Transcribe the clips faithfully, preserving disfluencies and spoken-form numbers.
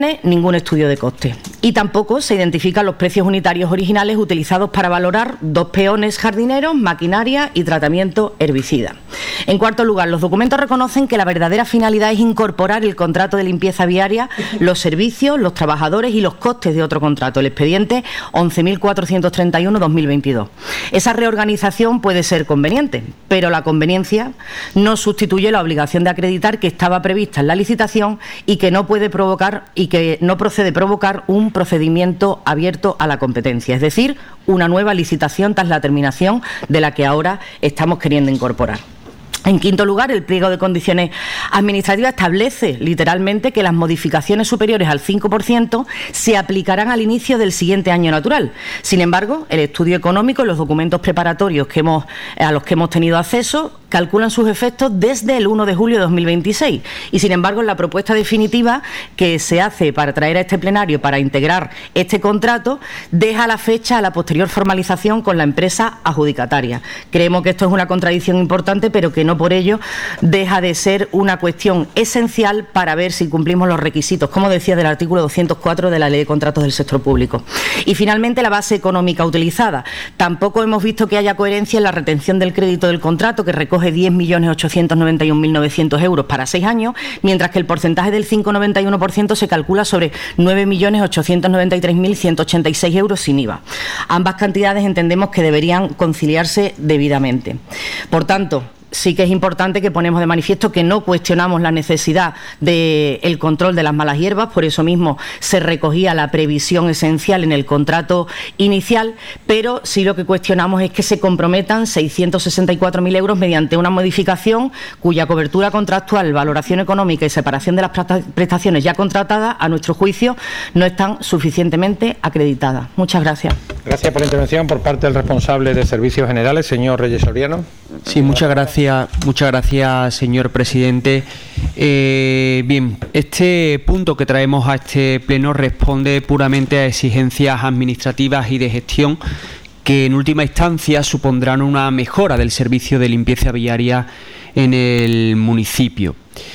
ningún estudio de coste y tampoco se identifican los precios unitarios originales utilizados para valorar dos peones jardineros, maquinaria y tratamiento herbicida. En cuarto lugar, los documentos reconocen que la verdadera finalidad es incorporar el contrato de limpieza viaria, los servicios, los trabajadores y los costes de otro contrato, el expediente once mil cuatrocientos treinta y uno barra dos mil veintidós. Esa reorganización puede ser conveniente, pero la conveniencia no sustituye la obligación de acreditar que estaba prevista en la licitación y que no puede provocar y que no procede provocar un procedimiento abierto a la competencia, es decir, una nueva licitación tras la terminación de la que ahora estamos queriendo incorporar. En quinto lugar, el pliego de condiciones administrativas establece literalmente que las modificaciones superiores al cinco por ciento se aplicarán al inicio del siguiente año natural. Sin embargo, el estudio económico y los documentos preparatorios que hemos, a los que hemos tenido acceso calculan sus efectos desde el uno de julio de dos mil veintiséis y, sin embargo, en la propuesta definitiva que se hace para traer a este plenario para integrar este contrato, deja la fecha a la posterior formalización con la empresa adjudicataria. Creemos que esto es una contradicción importante, pero que no por ello deja de ser una cuestión esencial para ver si cumplimos los requisitos, como decía, del artículo doscientos cuatro de la Ley de Contratos del Sector Público. Y, finalmente, la base económica utilizada. Tampoco hemos visto que haya coherencia en la retención del crédito del contrato, que recoge diez millones ochocientos noventa y un mil novecientos euros para seis años, mientras que el porcentaje del cinco coma noventa y uno por ciento se calcula sobre nueve millones ochocientos noventa y tres mil ciento ochenta y seis euros sin I V A. Ambas cantidades entendemos que deberían conciliarse debidamente. Por tanto, sí que es importante que ponemos de manifiesto que no cuestionamos la necesidad del control de las malas hierbas, por eso mismo se recogía la previsión esencial en el contrato inicial, pero sí lo que cuestionamos es que se comprometan seiscientos sesenta y cuatro mil euros mediante una modificación cuya cobertura contractual, valoración económica y separación de las prestaciones ya contratadas, a nuestro juicio, no están suficientemente acreditadas. Muchas gracias. Gracias por la intervención por parte del responsable de Servicios Generales, señor Reyes Soriano. Sí, muchas gracias. Muchas gracias, señor presidente. Eh, bien, este punto que traemos a este pleno responde puramente a exigencias administrativas y de gestión que en última instancia supondrán una mejora del servicio de limpieza viaria en el municipio.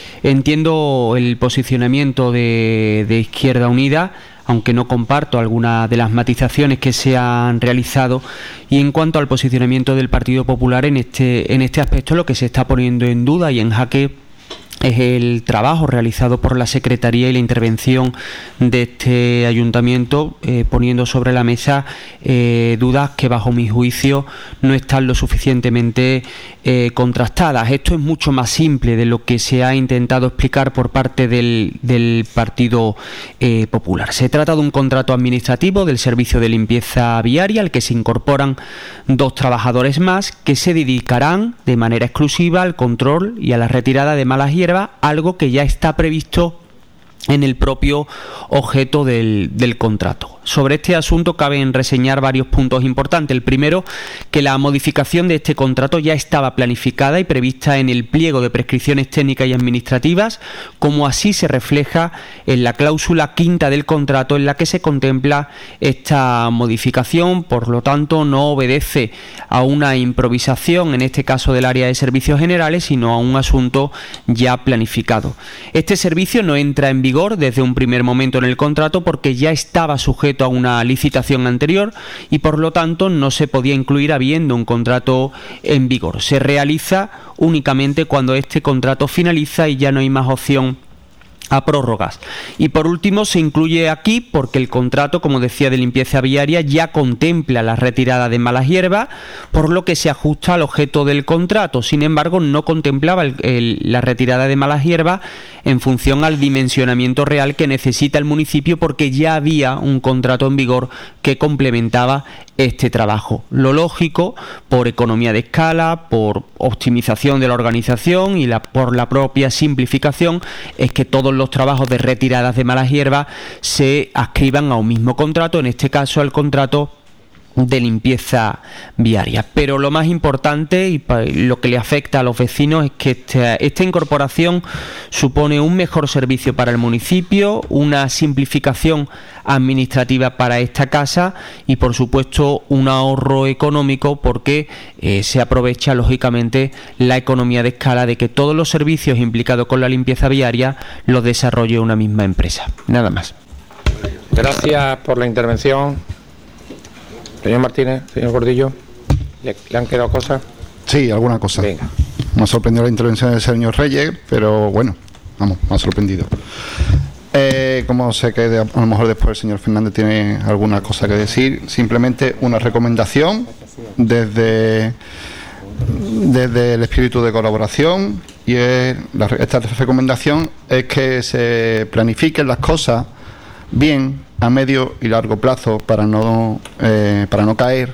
Entiendo el posicionamiento de, de Izquierda Unida, aunque no comparto algunas de las matizaciones que se han realizado, y en cuanto al posicionamiento del Partido Popular en este, en este aspecto, lo que se está poniendo en duda y en jaque es el trabajo realizado por la Secretaría y la intervención de este ayuntamiento, eh, poniendo sobre la mesa eh, dudas que bajo mi juicio no están lo suficientemente eh, contrastadas. Esto es mucho más simple de lo que se ha intentado explicar por parte del, del Partido eh, Popular. Se trata de un contrato administrativo del servicio de limpieza viaria al que se incorporan dos trabajadores más que se dedicarán de manera exclusiva al control y a la retirada de malas hierbas, algo que ya está previsto en el propio objeto del, del contrato. Sobre este asunto caben reseñar varios puntos importantes. El primero, que la modificación de este contrato ya estaba planificada y prevista en el pliego de prescripciones técnicas y administrativas, como así se refleja en la cláusula quinta del contrato en la que se contempla esta modificación. Por lo tanto, no obedece a una improvisación, en este caso del área de servicios generales, sino a un asunto ya planificado. Este servicio no entra en vigor desde un primer momento en el contrato porque ya estaba sujeto a una licitación anterior y por lo tanto no se podía incluir habiendo un contrato en vigor. Se realiza únicamente cuando este contrato finaliza y ya no hay más opción a prórrogas. Y por último se incluye aquí porque el contrato, como decía, de limpieza viaria ya contempla la retirada de malas hierbas, por lo que se ajusta al objeto del contrato. Sin embargo, no contemplaba el, el, la retirada de malas hierbas en función al dimensionamiento real que necesita el municipio, porque ya había un contrato en vigor que complementaba este trabajo. Lo lógico, por economía de escala, por optimización de la organización y la, por la propia simplificación, es que todos los trabajos de retiradas de malas hierbas se adscriban a un mismo contrato, en este caso al contrato de limpieza viaria. Pero lo más importante y lo que le afecta a los vecinos es que esta, esta incorporación supone un mejor servicio para el municipio, una simplificación administrativa para esta casa y, por supuesto, un ahorro económico, porque eh, se aprovecha lógicamente la economía de escala de que todos los servicios implicados con la limpieza viaria los desarrolle una misma empresa. Nada más. Gracias por la intervención. Señor Martínez, señor Gordillo, ¿le, le han quedado cosas? Sí, alguna cosa. Venga. Me ha sorprendido la intervención del señor Reyes, pero bueno, vamos, me ha sorprendido. Eh, como sé que de, a lo mejor después el señor Fernández tiene alguna cosa que decir, simplemente una recomendación desde, desde el espíritu de colaboración, y es, la, esta recomendación es que se planifiquen las cosas bien a medio y largo plazo para no eh, para no caer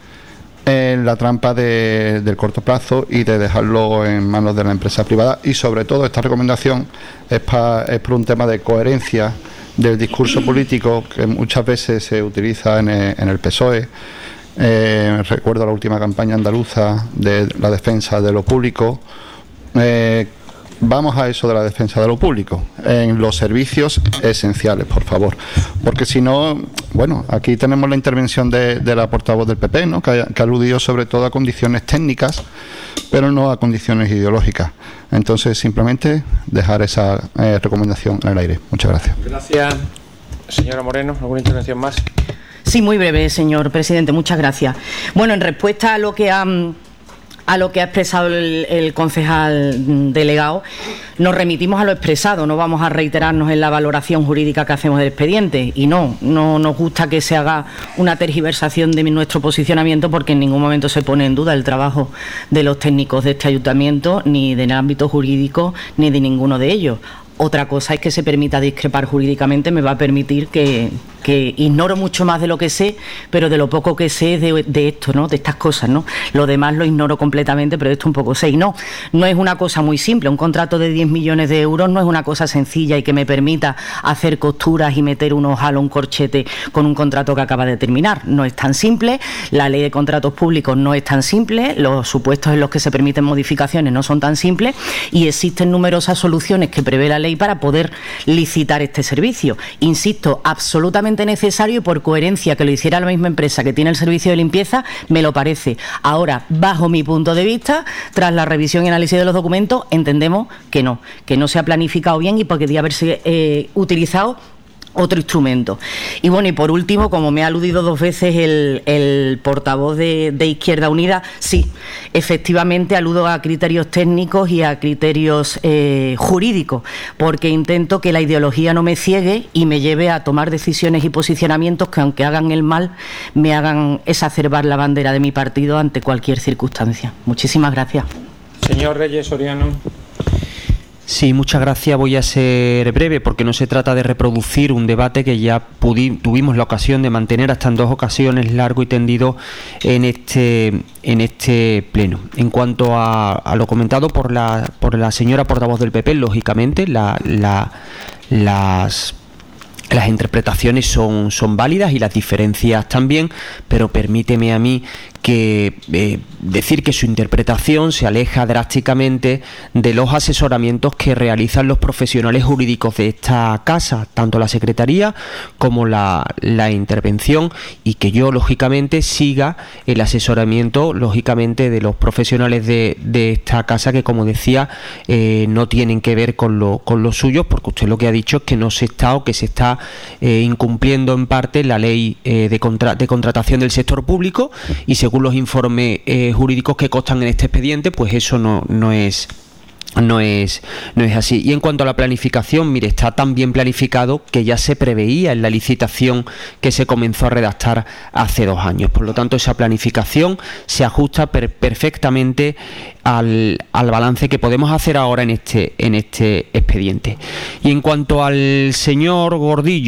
en la trampa de, del corto plazo y de dejarlo en manos de la empresa privada. Y sobre todo esta recomendación es, pa, es por un tema de coherencia del discurso político que muchas veces se utiliza en el, en el P S O E. Eh, recuerdo la última campaña andaluza de la defensa de lo público. Eh, Vamos a eso de la defensa de lo público, en los servicios esenciales, por favor. Porque si no, bueno, aquí tenemos la intervención de, de la portavoz del P P, ¿no?, que, que aludió sobre todo a condiciones técnicas, pero no a condiciones ideológicas. Entonces, simplemente dejar esa eh, recomendación en el aire. Muchas gracias. Gracias. Señora Moreno, ¿alguna intervención más? Sí, muy breve, señor presidente. Muchas gracias. Bueno, en respuesta a lo que han... a lo que ha expresado el, el concejal delegado, nos remitimos a lo expresado, no vamos a reiterarnos en la valoración jurídica que hacemos del expediente, y no, no nos gusta que se haga una tergiversación de nuestro posicionamiento, porque en ningún momento se pone en duda el trabajo de los técnicos de este ayuntamiento, ni del ámbito jurídico, ni de ninguno de ellos. Otra cosa es que se permita discrepar jurídicamente, me va a permitir que, que ignoro mucho más de lo que sé, pero de lo poco que sé de, de esto, ¿no?, de estas cosas, ¿no? Lo demás lo ignoro completamente, pero esto un poco sé. Y no, no es una cosa muy simple. Un contrato de diez millones de euros no es una cosa sencilla y que me permita hacer costuras y meter un ojalo, un corchete con un contrato que acaba de terminar. No es tan simple. La ley de contratos públicos no es tan simple. Los supuestos en los que se permiten modificaciones no son tan simples, y existen numerosas soluciones que prevé la ley para poder licitar este servicio. Insisto, absolutamente necesario, y por coherencia que lo hiciera la misma empresa que tiene el servicio de limpieza, me lo parece. Ahora, bajo mi punto de vista, tras la revisión y análisis de los documentos, entendemos que no, que no se ha planificado bien y porque debía haberse eh, utilizado otro instrumento. Y bueno, y por último, como me ha aludido dos veces el, el portavoz de, de Izquierda Unida, sí, efectivamente aludo a criterios técnicos y a criterios eh, jurídicos, porque intento que la ideología no me ciegue y me lleve a tomar decisiones y posicionamientos que, aunque hagan el mal, me hagan exacerbar la bandera de mi partido ante cualquier circunstancia. Muchísimas gracias. Señor Reyes Soriano. Sí, muchas gracias. Voy a ser breve porque no se trata de reproducir un debate que ya tuvimos la ocasión de mantener hasta en dos ocasiones, largo y tendido, en este en este pleno. En cuanto a, a lo comentado por la por la señora portavoz del P P, lógicamente la, la, las Las interpretaciones son, son válidas y las diferencias también, pero permíteme a mí que eh, decir que su interpretación se aleja drásticamente de los asesoramientos que realizan los profesionales jurídicos de esta casa, tanto la Secretaría como la, la intervención, y que yo lógicamente siga el asesoramiento lógicamente de los profesionales de, de esta casa, que, como decía, eh, no tienen que ver con lo, con los suyos, porque usted lo que ha dicho es que no se está o que se está eh, incumpliendo en parte la ley eh, de, contra, de contratación del sector público, y según los informes eh, jurídicos que constan en este expediente, pues eso no, no es no es no es así. Y en cuanto a la planificación, mire, está tan bien planificado que ya se preveía en la licitación que se comenzó a redactar hace dos años. Por lo tanto, esa planificación se ajusta per perfectamente al, al balance que podemos hacer ahora en este en este expediente. Y en cuanto al señor Gordillo,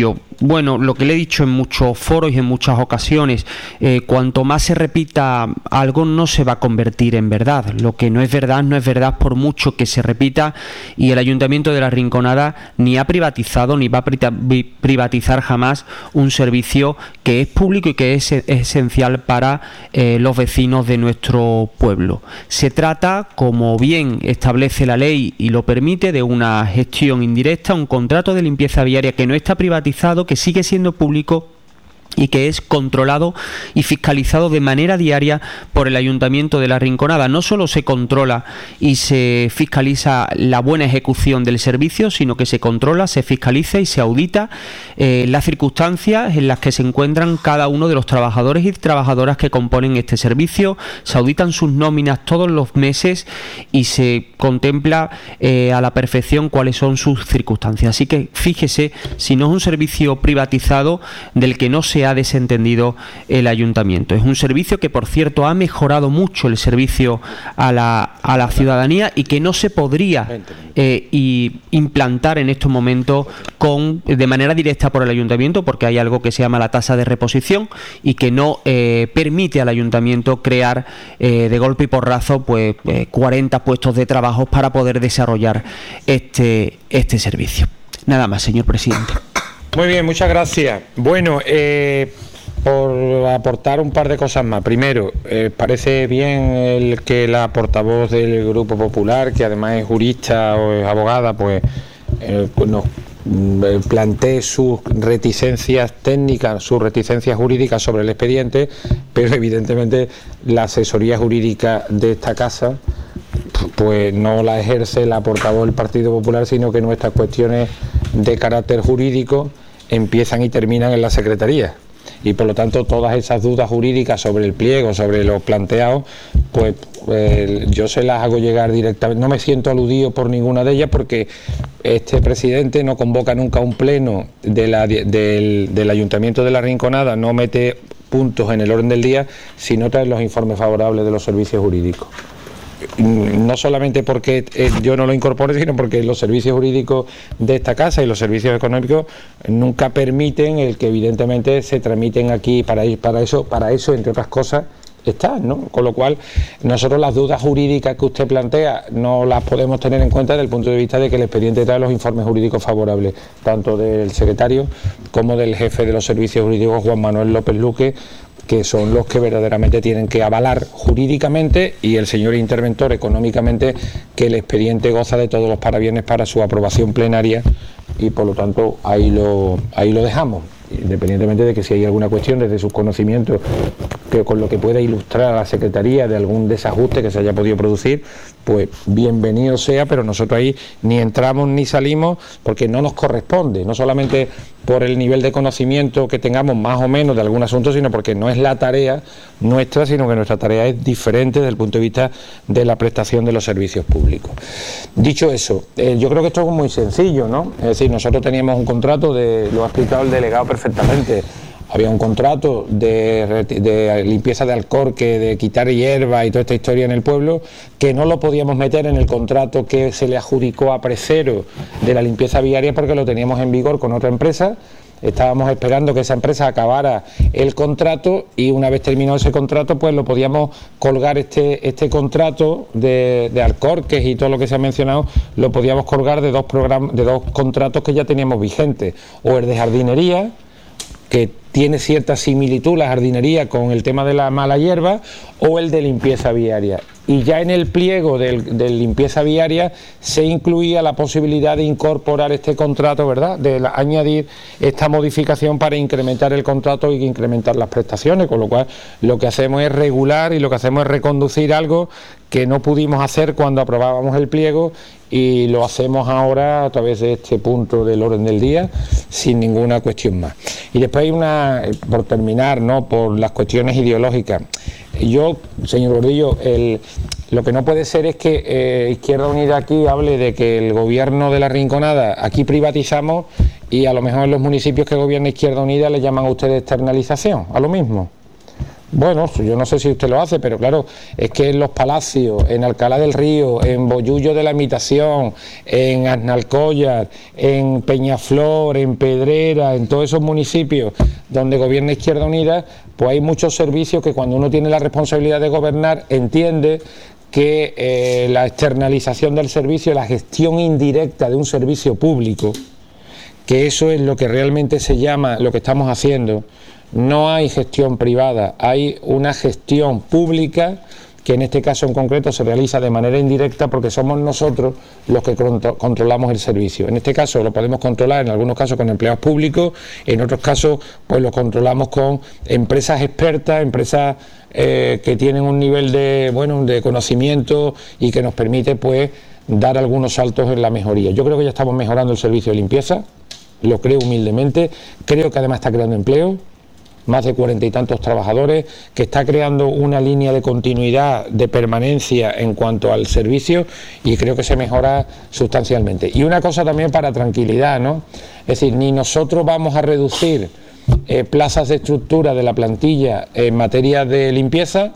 bueno, lo que le he dicho en muchos foros y en muchas ocasiones, eh, cuanto más se repita algo no se va a convertir en verdad. Lo que no es verdad, no es verdad por mucho que se repita, y el Ayuntamiento de La Rinconada ni ha privatizado ni va a privatizar jamás un servicio que es público y que es esencial para eh, los vecinos de nuestro pueblo. Se trata, como bien establece la ley y lo permite, de una gestión indirecta, un contrato de limpieza viaria que no está privatizado, que sigue siendo público y que es controlado y fiscalizado de manera diaria por el Ayuntamiento de La Rinconada. No solo se controla y se fiscaliza la buena ejecución del servicio, sino que se controla, se fiscaliza y se audita eh, las circunstancias en las que se encuentran cada uno de los trabajadores y trabajadoras que componen este servicio. Se auditan sus nóminas todos los meses y se contempla eh, a la perfección cuáles son sus circunstancias. Así que fíjese, si no es un servicio privatizado del que no se ha desentendido el Ayuntamiento. Es un servicio que, por cierto, ha mejorado mucho el servicio a la, a la ciudadanía y que no se podría eh, y implantar en estos momentos con, de manera directa por el Ayuntamiento, porque hay algo que se llama la tasa de reposición y que no eh, permite al Ayuntamiento crear eh, de golpe y porrazo pues eh, cuarenta puestos de trabajo para poder desarrollar este, este servicio. Nada más, señor presidente. Muy bien, muchas gracias. Bueno, eh, por aportar un par de cosas más. Primero, eh, parece bien el que la portavoz del Grupo Popular, que además es jurista o es abogada, pues, eh, pues nos eh, plantee sus reticencias técnicas, sus reticencias jurídicas sobre el expediente, pero evidentemente la asesoría jurídica de esta casa pues no la ejerce la portavoz del Partido Popular, sino que nuestras cuestiones de carácter jurídico empiezan y terminan en la Secretaría, y por lo tanto todas esas dudas jurídicas sobre el pliego, sobre los planteados, pues eh, yo se las hago llegar directamente. No me siento aludido por ninguna de ellas, porque este presidente no convoca nunca un pleno de la, de, del, del Ayuntamiento de La Rinconada, no mete puntos en el orden del día si no trae los informes favorables de los servicios jurídicos. No solamente porque eh, yo no lo incorpore, sino porque los servicios jurídicos de esta casa y los servicios económicos nunca permiten el que evidentemente se tramiten aquí. Para, para eso, para eso, entre otras cosas, está, ¿no? Con lo cual, nosotros las dudas jurídicas que usted plantea no las podemos tener en cuenta desde el punto de vista de que el expediente trae los informes jurídicos favorables, tanto del secretario como del jefe de los servicios jurídicos, Juan Manuel López Luque, que son los que verdaderamente tienen que avalar jurídicamente, y el señor interventor económicamente, que el expediente goza de todos los parabienes para su aprobación plenaria, y por lo tanto ahí lo, ahí lo dejamos, independientemente de que si hay alguna cuestión desde sus conocimientos que con lo que pueda ilustrar a la Secretaría de algún desajuste que se haya podido producir, pues bienvenido sea, pero nosotros ahí ni entramos ni salimos, porque no nos corresponde, no solamente por el nivel de conocimiento que tengamos más o menos de algún asunto, sino porque no es la tarea nuestra, sino que nuestra tarea es diferente desde el punto de vista de la prestación de los servicios públicos. Dicho eso, eh, yo creo que esto es muy sencillo, ¿no? Es decir, nosotros teníamos un contrato, de, lo ha explicado el delegado perfectamente, había un contrato de, de limpieza de alcorque, de quitar hierba y toda esta historia en el pueblo, que no lo podíamos meter en el contrato que se le adjudicó a Precero de la limpieza viaria, porque lo teníamos en vigor con otra empresa. Estábamos esperando que esa empresa acabara el contrato, y una vez terminado ese contrato, pues lo podíamos colgar, este, este contrato de, de alcorques y todo lo que se ha mencionado, lo podíamos colgar de dos, programas, de dos contratos que ya teníamos vigentes, o el de jardinería, que tiene cierta similitud la jardinería con el tema de la mala hierba, o el de limpieza viaria. Y ya en el pliego del, de limpieza viaria se incluía la posibilidad de incorporar este contrato, ¿verdad?, de la, añadir esta modificación para incrementar el contrato y incrementar las prestaciones, con lo cual lo que hacemos es regular y lo que hacemos es reconducir algo que no pudimos hacer cuando aprobábamos el pliego, y lo hacemos ahora a través de este punto del orden del día sin ninguna cuestión más. Y después hay una, por terminar, ¿no?, por las cuestiones ideológicas. Yo, señor Gordillo, el, lo que no puede ser es que eh, Izquierda Unida aquí hable de que el gobierno de La Rinconada, aquí privatizamos, y a lo mejor en los municipios que gobierna Izquierda Unida le llaman a ustedes externalización, a lo mismo. Bueno, yo no sé si usted lo hace, pero claro, es que en Los Palacios, en Alcalá del Río, en Bollullo de la Imitación, en Aznalcóllar, en Peñaflor, en Pedrera, en todos esos municipios donde gobierna Izquierda Unida, pues hay muchos servicios que cuando uno tiene la responsabilidad de gobernar entiende que eh, la externalización del servicio, la gestión indirecta de un servicio público, que eso es lo que realmente se llama, lo que estamos haciendo. No hay gestión privada, hay una gestión pública que en este caso en concreto se realiza de manera indirecta porque somos nosotros los que controlamos el servicio. En este caso lo podemos controlar en algunos casos con empleados públicos, en otros casos pues lo controlamos con empresas expertas, empresas eh, que tienen un nivel de, bueno, de conocimiento y que nos permite pues dar algunos saltos en la mejoría. Yo creo que ya estamos mejorando el servicio de limpieza, lo creo humildemente, creo que además está creando empleo, más de cuarenta y tantos trabajadores, que está creando una línea de continuidad, de permanencia en cuanto al servicio y creo que se mejora sustancialmente. Y una cosa también para tranquilidad, ¿no? Es decir, ni nosotros vamos a reducir eh, plazas de estructura de la plantilla en materia de limpieza,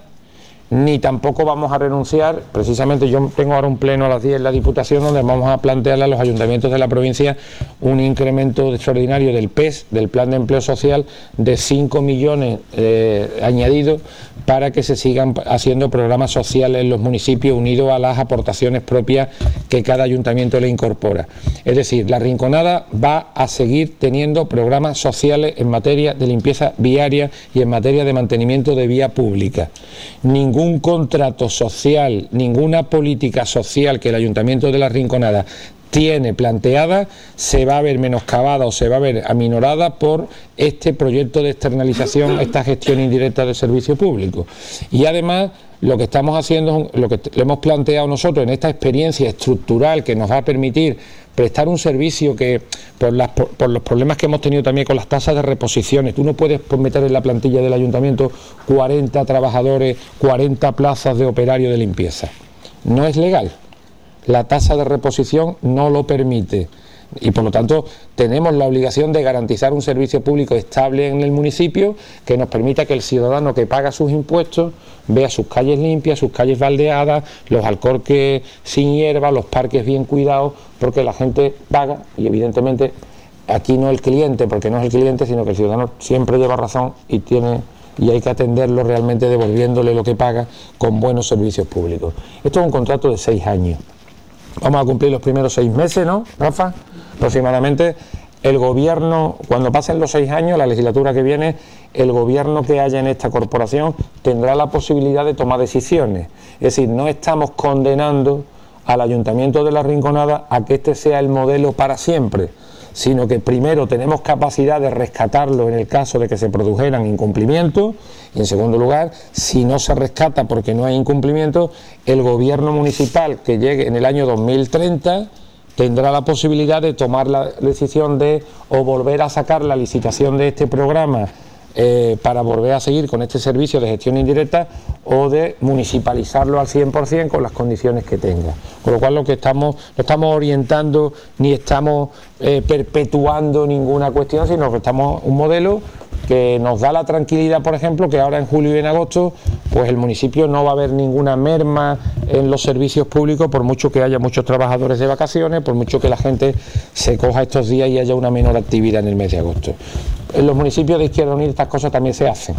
ni tampoco vamos a renunciar. Precisamente yo tengo ahora un pleno a las diez en la Diputación donde vamos a plantearle a los ayuntamientos de la provincia un incremento extraordinario del P E S, del Plan de Empleo Social, de cinco millones eh, añadidos para que se sigan haciendo programas sociales en los municipios unidos a las aportaciones propias que cada ayuntamiento le incorpora. Es decir, la Rinconada va a seguir teniendo programas sociales en materia de limpieza viaria y en materia de mantenimiento de vía pública. Ningún contrato social, ninguna política social que el Ayuntamiento de la Rinconada tiene planteada se va a ver menoscabada o se va a ver aminorada por este proyecto de externalización, esta gestión indirecta del servicio público. Y además lo que estamos haciendo, lo que le hemos planteado nosotros en esta experiencia estructural que nos va a permitir prestar un servicio que, por, las, por, por los problemas que hemos tenido también con las tasas de reposiciones, tú no puedes meter en la plantilla del ayuntamiento cuarenta trabajadores, cuarenta plazas de operario de limpieza. No es legal. La tasa de reposición no lo permite y por lo tanto tenemos la obligación de garantizar un servicio público estable en el municipio que nos permita que el ciudadano que paga sus impuestos vea sus calles limpias, sus calles baldeadas, los alcorques sin hierba, los parques bien cuidados, porque la gente paga y evidentemente aquí no el cliente, porque no es el cliente, sino que el ciudadano siempre lleva razón y tiene y hay que atenderlo realmente devolviéndole lo que paga con buenos servicios públicos. Esto es un contrato de seis años. Vamos a cumplir los primeros seis meses, ¿no, Rafa? Aproximadamente. El gobierno, cuando pasen los seis años, la legislatura que viene, el gobierno que haya en esta corporación tendrá la posibilidad de tomar decisiones. Es decir, no estamos condenando al Ayuntamiento de la Rinconada a que este sea el modelo para siempre, sino que primero tenemos capacidad de rescatarlo en el caso de que se produjeran incumplimientos y en segundo lugar, si no se rescata porque no hay incumplimiento, el gobierno municipal que llegue en el año dos mil treinta tendrá la posibilidad de tomar la decisión de o volver a sacar la licitación de este programa eh, para volver a seguir con este servicio de gestión indirecta o de municipalizarlo al cien por cien con las condiciones que tenga. Con lo cual lo que estamos, no estamos orientando ni estamos eh, perpetuando ninguna cuestión, sino que estamos un modelo que nos da la tranquilidad, por ejemplo, que ahora en julio y en agosto pues el municipio no va a haber ninguna merma en los servicios públicos, por mucho que haya muchos trabajadores de vacaciones, por mucho que la gente se coja estos días y haya una menor actividad en el mes de agosto. En los municipios de Izquierda Unida estas cosas también se hacen.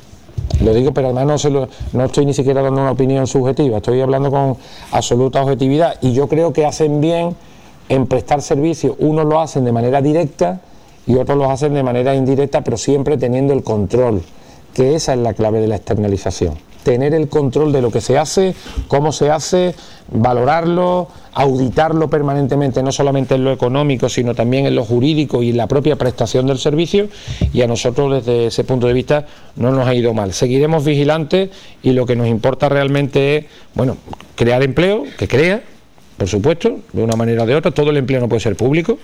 Lo digo, pero además no, se lo, no estoy ni siquiera dando una opinión subjetiva, estoy hablando con absoluta objetividad y yo creo que hacen bien en prestar servicios. Unos lo hacen de manera directa y otros los hacen de manera indirecta, pero siempre teniendo el control, que esa es la clave de la externalización. Tener el control de lo que se hace, cómo se hace, valorarlo, auditarlo permanentemente, no solamente en lo económico, sino también en lo jurídico y en la propia prestación del servicio, y a nosotros desde ese punto de vista no nos ha ido mal. Seguiremos vigilantes y lo que nos importa realmente es, bueno, crear empleo, que crea, por supuesto, de una manera o de otra. Todo el empleo no puede ser público.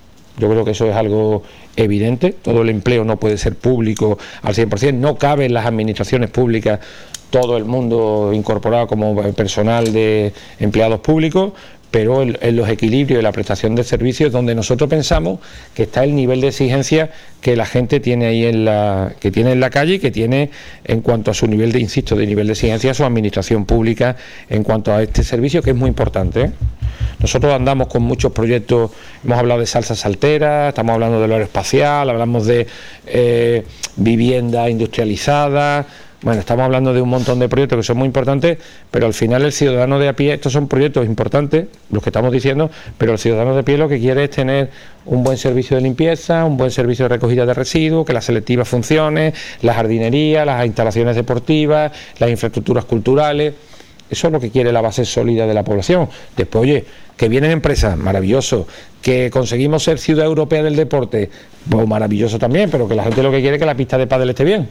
Yo creo que eso es algo evidente, todo el empleo no puede ser público al cien por cien, no cabe en las administraciones públicas todo el mundo incorporado como personal de empleados públicos, pero en, en los equilibrios de la prestación de servicios donde nosotros pensamos que está el nivel de exigencia que la gente tiene ahí en la que tiene en la calle y que tiene en cuanto a su nivel de, insisto, de nivel de exigencia, su administración pública en cuanto a este servicio, que es muy importante, ¿eh? Nosotros andamos con muchos proyectos, hemos hablado de salsa saltera, estamos hablando del aeroespacial, hablamos de eh, vivienda industrializada. Bueno, estamos hablando de un montón de proyectos que son muy importantes, pero al final el ciudadano de a pie, estos son proyectos importantes, los que estamos diciendo, pero el ciudadano de a pie lo que quiere es tener un buen servicio de limpieza, un buen servicio de recogida de residuos, que la selectiva funcione, la jardinería, las instalaciones deportivas, las infraestructuras culturales. Eso es lo que quiere la base sólida de la población. Después, oye, que vienen empresas, maravilloso. Que conseguimos ser ciudad europea del deporte, pues maravilloso también, pero que la gente lo que quiere es que la pista de pádel esté bien.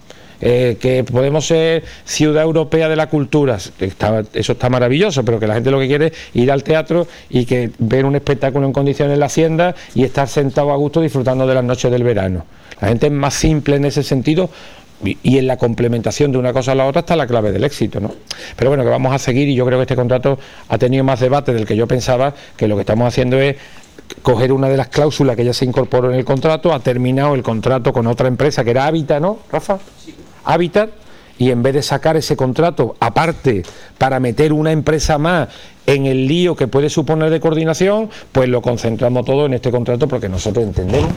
Eh, que podemos ser ciudad europea de la cultura, está, eso está maravilloso, pero que la gente lo que quiere es ir al teatro y que ver un espectáculo en condiciones en la hacienda y estar sentado a gusto disfrutando de las noches del verano. La gente es más simple en ese sentido, y, y en la complementación de una cosa a la otra está la clave del éxito, ¿no? Pero bueno, que vamos a seguir, y yo creo que este contrato ha tenido más debate del que yo pensaba, que lo que estamos haciendo es coger una de las cláusulas que ya se incorporó en el contrato, ha terminado el contrato con otra empresa que era Habitat, ¿no, Rafa? Sí. Habitat, y en vez de sacar ese contrato aparte para meter una empresa más en el lío que puede suponer de coordinación, pues lo concentramos todo en este contrato, porque nosotros entendemos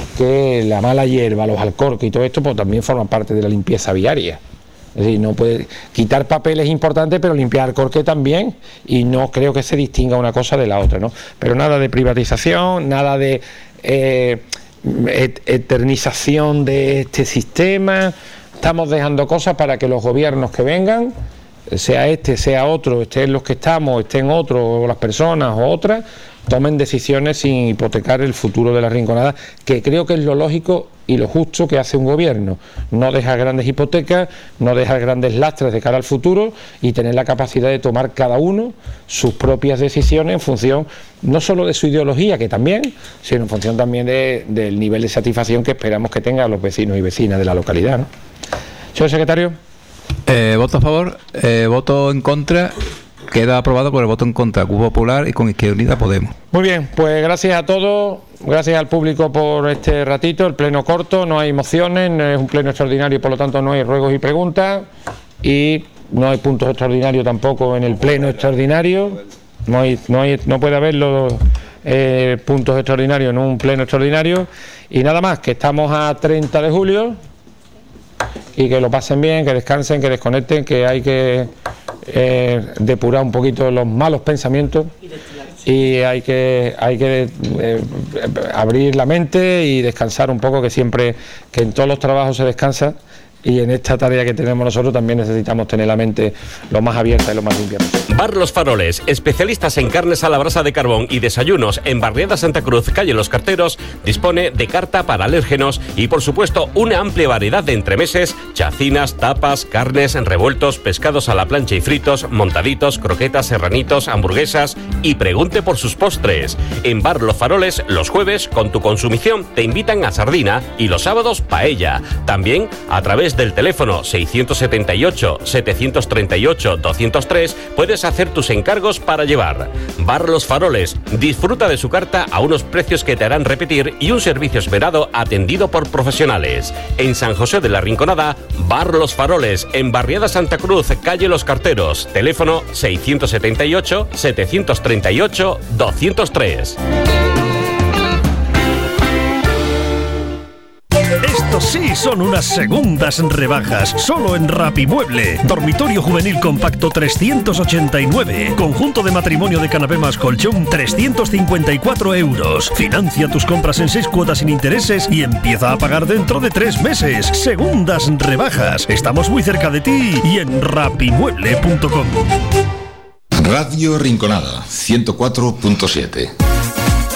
que la mala hierba, los alcorques y todo esto pues también forman parte de la limpieza viaria. Es decir, no puede quitar papel es importante, pero limpiar alcorque también, y no creo que se distinga una cosa de la otra, ¿no? Pero nada de privatización, nada de eh, et eternización de este sistema. Estamos dejando cosas para que los gobiernos que vengan, sea este, sea otro, estén los que estamos, estén otros, o las personas o otras, tomen decisiones sin hipotecar el futuro de la Rinconada, que creo que es lo lógico y lo justo que hace un gobierno. No dejar grandes hipotecas, no dejar grandes lastres de cara al futuro, y tener la capacidad de tomar cada uno sus propias decisiones en función no solo de su ideología, que también, sino en función también de, del nivel de satisfacción que esperamos que tengan los vecinos y vecinas de la localidad, ¿no? Señor secretario. Eh, voto a favor, eh, voto en contra. Queda aprobado por el voto en contra Grupo Popular y con Izquierda Unida Podemos. Muy bien, pues gracias a todos, gracias al público por este ratito, el pleno corto, no hay mociones, no es un pleno extraordinario, por lo tanto no hay ruegos y preguntas, y no hay puntos extraordinarios tampoco en el pleno extraordinario, no hay, no hay, no puede haber los eh, puntos extraordinarios en un pleno extraordinario, y nada más, que estamos a treinta de julio, y que lo pasen bien, que descansen, que desconecten, que hay que eh, depurar un poquito los malos pensamientos, y hay que hay que eh, abrir la mente y descansar un poco, que siempre, que en todos los trabajos se descansa, y en esta tarea que tenemos nosotros también necesitamos tener la mente lo más abierta y lo más limpia posible. Bar Los Faroles, especialistas en carnes a la brasa de carbón y desayunos en Barriada Santa Cruz, calle Los Carteros, dispone de carta para alérgenos y, por supuesto, una amplia variedad de entremeses, chacinas, tapas, carnes, revueltos, pescados a la plancha y fritos, montaditos, croquetas, serranitos, hamburguesas, y pregunte por sus postres. En Bar Los Faroles, los jueves, con tu consumición, te invitan a sardina, y los sábados, paella. También a través del teléfono seiscientos setenta y ocho, setecientos treinta y ocho, doscientos tres puedes hacer tus encargos para llevar. Bar Los Faroles, disfruta de su carta a unos precios que te harán repetir, y un servicio esmerado atendido por profesionales. En San José de la Rinconada, Bar Los Faroles, en Barriada Santa Cruz, calle Los Carteros, teléfono seiscientos setenta y ocho, setecientos treinta y ocho, doscientos tres. Estos sí son unas segundas rebajas, solo en Rapimueble. Dormitorio juvenil compacto trescientos ochenta y nueve. Conjunto de matrimonio de canapé más colchón trescientos cincuenta y cuatro euros. Financia tus compras en seis cuotas sin intereses y empieza a pagar dentro de tres meses. Segundas rebajas. Estamos muy cerca de ti y en rapimueble punto com. Radio Rinconada ciento cuatro punto siete.